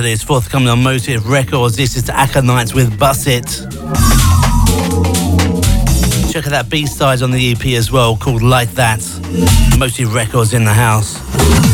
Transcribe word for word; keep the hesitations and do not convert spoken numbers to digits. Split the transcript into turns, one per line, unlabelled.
for this, forthcoming on Motive Records. This is Aconites with Bus It. Check out that B-side on the E P as well, called Like That. Motive Records in the house.